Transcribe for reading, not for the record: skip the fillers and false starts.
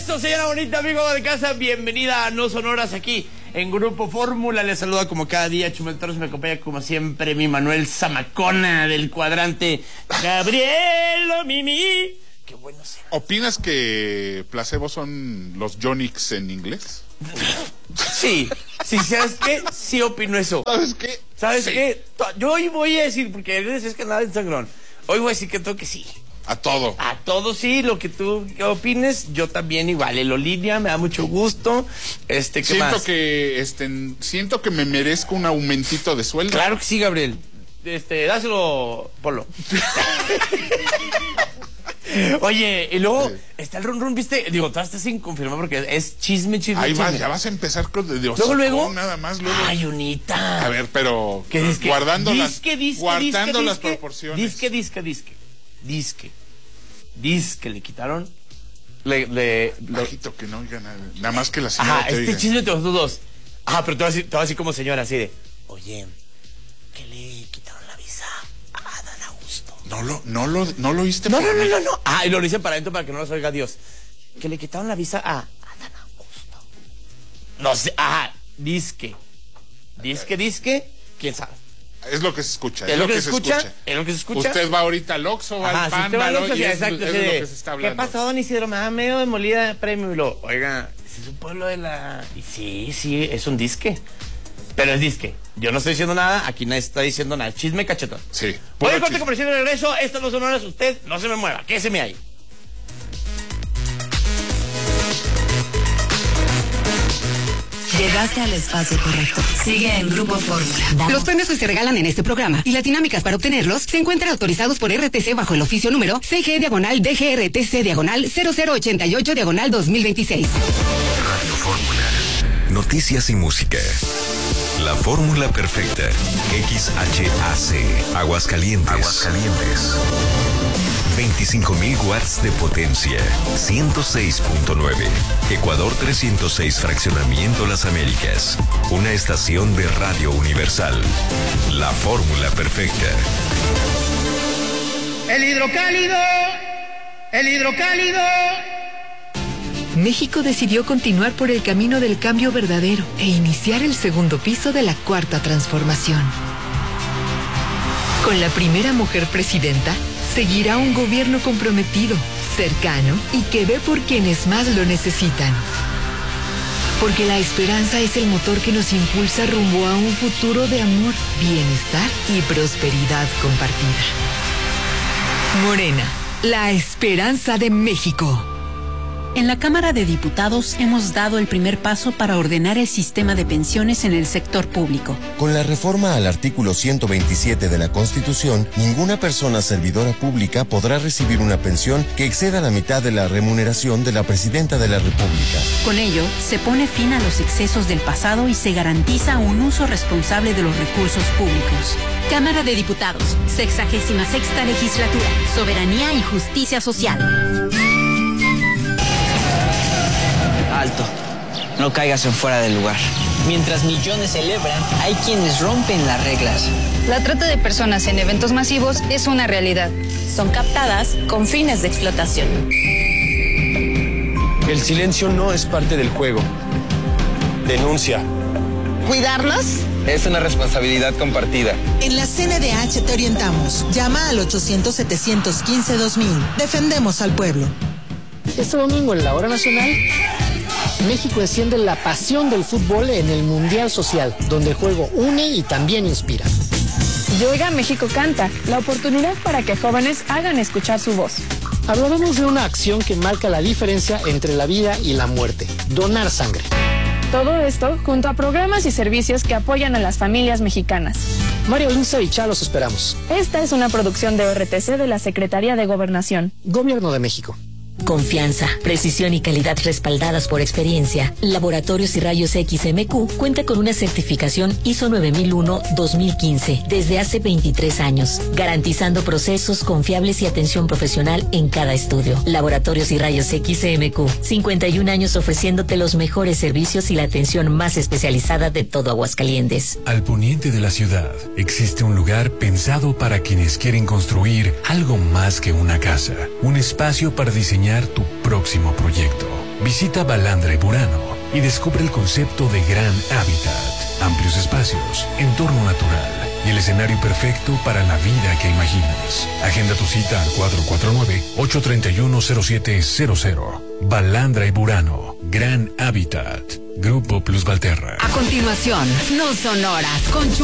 Eso, señora bonita, amigo de casa, bienvenida a No Sonoras aquí en Grupo Fórmula. Les saluda como cada día Chumel Torres, me acompaña como siempre mi Manuel Zamacona del cuadrante Gabrielo Mimi. Qué bueno sea. ¿Opinas que placebo son los Yonix en inglés? Sí, ¿sabes qué? Sí opino eso. ¿Sabes qué? ¿Sabes Sí. qué? Yo hoy voy a decir, porque eres es que nada en sangrón. Hoy voy a decir que todo que sí. A todo. A todo sí, lo que tú opines, yo también igual. El Olivia, me da mucho gusto. ¿Qué más? Siento que me merezco un aumentito de sueldo. Claro que sí, Gabriel. Dáselo, Polo. Oye, y luego está el run run, ¿viste? Digo, tú estás sin confirmar porque es chisme. Ahí vas, ya vas a empezar con de luego nada más, luego. Ay, Unita. A ver, pero guardando las proporciones. Disque le quitaron. Bajito, que no oiga nada más que la señora. Ajá, chisme entre los dos. Ajá, pero te voy así como señora, así de, oye, ¿qué le quitaron la visa a Adán Augusto? No lo oíste. No. Ah, y lo hice para adentro para que no los oiga Dios. Que le quitaron la visa a Adán Augusto. No sé, ajá, disque, quién sabe. Es lo que se escucha. Es lo que se escucha. Usted va ahorita al Oxxo, va al Panda, exacto, es lo que se está hablando. ¿Qué pasó, don Isidro? Me da medio demolida de premio. Y lo, oiga, es un pueblo de la... Y sí, es un disque. Pero es disque. Yo no estoy diciendo nada, aquí nadie está diciendo nada. Chisme cachetón. Sí. Voy a corte comercial de regreso. Estas no son horas, usted no se me mueva. Quédese ahí. Llegaste al espacio correcto. Sigue en Grupo Fórmula. Los premios que se regalan en este programa y las dinámicas para obtenerlos se encuentran autorizados por RTC bajo el oficio número CG/DGRTC/0088/2026. Radio Fórmula. Noticias y música. La fórmula perfecta. XHAC. Aguascalientes. 25.000 watts de potencia. 106.9. Ecuador 306, Fraccionamiento Las Américas. Una estación de Radio Universal. La fórmula perfecta. El hidrocálido. México decidió continuar por el camino del cambio verdadero e iniciar el segundo piso de la cuarta transformación. Con la primera mujer presidenta, seguirá un gobierno comprometido, cercano y que ve por quienes más lo necesitan. Porque la esperanza es el motor que nos impulsa rumbo a un futuro de amor, bienestar y prosperidad compartida. Morena, la esperanza de México. En la Cámara de Diputados hemos dado el primer paso para ordenar el sistema de pensiones en el sector público. Con la reforma al artículo 127 de la Constitución, ninguna persona servidora pública podrá recibir una pensión que exceda la mitad de la remuneración de la Presidenta de la República. Con ello, se pone fin a los excesos del pasado y se garantiza un uso responsable de los recursos públicos. Cámara de Diputados, 66ª Legislatura, Soberanía y Justicia Social. Alto, no caigas en fuera del lugar. Mientras millones celebran, hay quienes rompen las reglas. La trata de personas en eventos masivos es una realidad. Son captadas con fines de explotación. El silencio no es parte del juego. Denuncia. ¿Cuidarnos? Es una responsabilidad compartida. En la CNDH te orientamos. Llama al 800-715-2000. Defendemos al pueblo. Este domingo en la Hora Nacional, México enciende la pasión del fútbol en el Mundial Social, donde el juego une y también inspira. Y Oiga México Canta, la oportunidad para que jóvenes hagan escuchar su voz. Hablaremos de una acción que marca la diferencia entre la vida y la muerte: donar sangre. Todo esto junto a programas y servicios que apoyan a las familias mexicanas. Mario Inza y Chá los esperamos. Esta es una producción de RTC de la Secretaría de Gobernación. Gobierno de México. Confianza, precisión y calidad respaldadas por experiencia. Laboratorios y Rayos X MQ cuenta con una certificación ISO 9001-2015 desde hace 23 años, garantizando procesos confiables y atención profesional en cada estudio. Laboratorios y Rayos X MQ, 51 años ofreciéndote los mejores servicios y la atención más especializada de todo Aguascalientes. Al poniente de la ciudad existe un lugar pensado para quienes quieren construir algo más que una casa, un espacio para diseñar tu próximo proyecto. Visita Balandra y Burano y descubre el concepto de Gran Hábitat. Amplios espacios, entorno natural y el escenario perfecto para la vida que imaginas. Agenda tu cita al 449-831-0700. Balandra y Burano, Gran Hábitat. Grupo Plus Valterra. A continuación, No Sonoras con